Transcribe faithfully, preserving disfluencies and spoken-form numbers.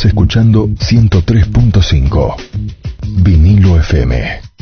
escuchando ciento tres punto cinco Vinilo F M.